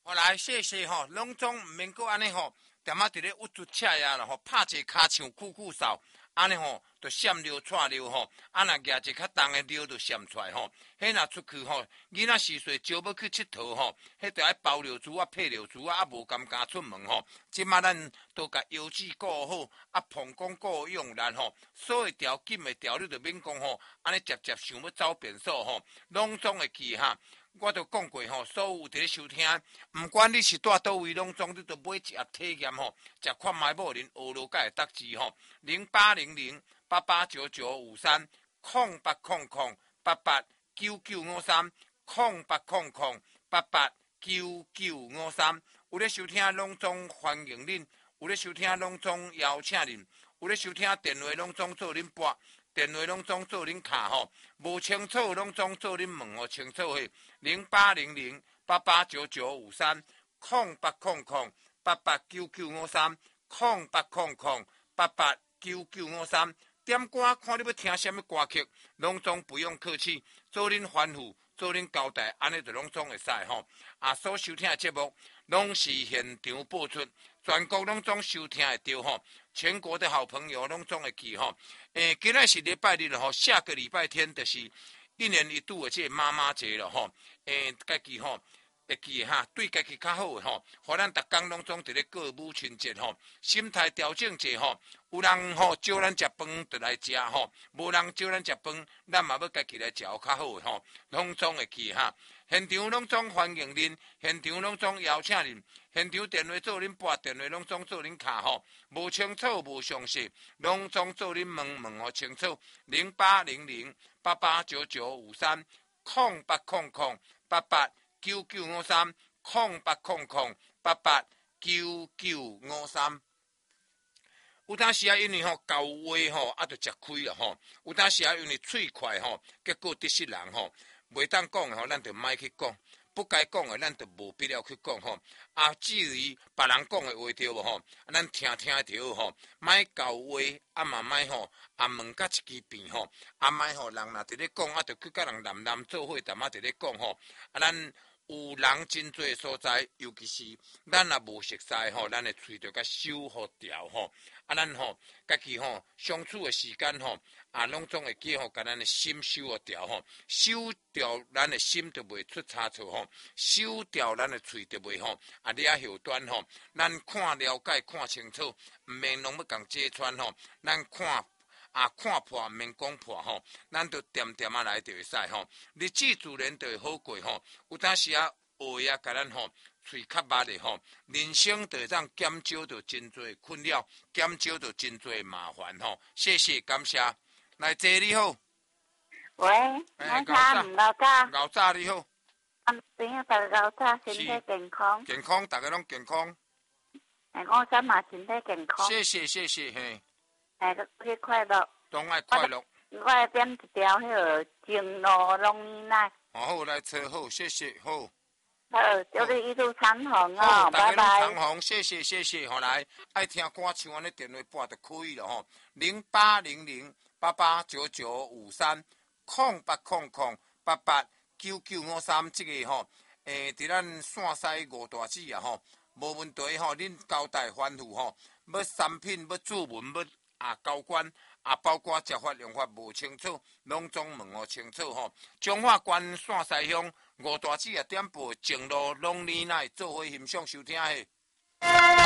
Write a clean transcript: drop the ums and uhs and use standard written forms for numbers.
好来，谢谢吼，拢总毋免阁安尼吼，踮啊伫咧捂住车呀啦吼，拍一个骹枪酷酷扫，安尼吼，就闪溜窜溜吼，啊若举一较重的溜就闪出来吼，迄若出去吼，囡仔时岁招要去佚佗吼，迄着爱包溜珠啊、配溜珠啊，无敢敢出门吼。即马咱都甲腰子顾好，啊膀胱顾用力吼，锁会调紧会调，你着免讲吼，安尼直想要走变数吼，拢总会记哈。我都讲过吼，所有伫咧收听，毋管你是住倒位，拢总你都买一盒体验吼，食看卖某人学落甲会得志吼。0800889953 0800889953 0800889953，有咧收听拢总欢迎恁，有咧收听拢总邀请恁，有咧收听电话拢总做恁拨。电话拢总做恁卡吼，无清楚拢总做恁问吼清楚嘿。0800889953 0800889953 0800889953，点歌看你要听什么歌曲，拢总不用客气，做恁吩咐，做恁交代，安尼就拢总会使吼。所收听的节目拢是现场播出，全国拢总收听会到吼。全国的好朋友拢总会记吼，今仔是礼拜日了吼，下个礼拜天就是一年一度的这个妈妈节了吼，家己吼会记哈，对家己较好吼，互咱逐工拢总伫咧过母亲节吼，心态调整者吼，有人吼招咱食饭就来食吼，无人招咱食饭，咱嘛要家己来食较好吼，拢总会记哈。现场拢总欢迎恁，现场拢总邀请恁，现场电话做恁拨，电话拢总做恁卡吼，无清楚无详细，拢总做恁问互清楚。0800889953 0800889953 0800889953。有当时因为吼交话吼，就食亏了吼；有当时因为喙快吼，结果得失人吼。袂当讲的吼，咱就莫去讲；不该讲的，咱就无必要去讲吼。至于别人讲的话对无吼，咱听着吼，莫交话，嘛莫吼，问甲一支变吼，莫吼人若伫咧讲，就去甲人男做伙，淡仔伫咧讲吼，咱有人真多所在，尤其是咱也无熟悉吼，咱的喙着甲收好调吼。咱吼家己吼相处的时间吼，拢总会记吼，甲咱的心收好调吼，收调咱的心就袂出差错吼，收调咱的喙就袂吼咧后端吼，咱看了解看清楚，毋免拢要共揭穿吼，咱看破毋免讲破吼，咱就点点来就会使吼，日子自然就会好过吼，有当时话甲咱吼。喙较密的吼，人生就会当减少到真多困扰，减少到真多麻烦吼。谢谢，感谢。来，姐你好。 喂，我早唔老早。 老早你好。 边啊，大家老早，身体健康。 健康，大家拢健康。 我咱嘛身体健康。 谢谢嘿。 去快乐。 拢爱快乐。 我来点一条迄个情路拢奶。 好，来车好，谢谢好。 好，祝你一路长虹哦，拜拜。 长虹，谢谢，好来，爱听歌唱安尼电话拨就可以了吼。0800889953 0800889953这个吼，伫咱线西五大寺啊吼，无问题吼，恁交代吩咐吼，要产品要注文要交关。包括食法用法无清楚，拢总问互清楚吼。彰化县线西乡五大寺店铺前路龙年内做伙欣赏收听嘿。